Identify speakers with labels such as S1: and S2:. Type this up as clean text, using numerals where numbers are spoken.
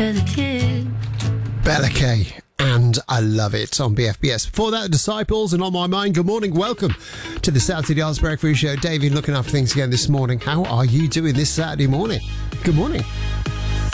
S1: 'cause it's you.
S2: Bella Kay, and I love it on BFBS. Before that, the Disciples and On My Mind. Good morning, welcome to the Saturday Arts Breakfast Show. David looking after things again this morning. How are you doing this Saturday morning? Good morning.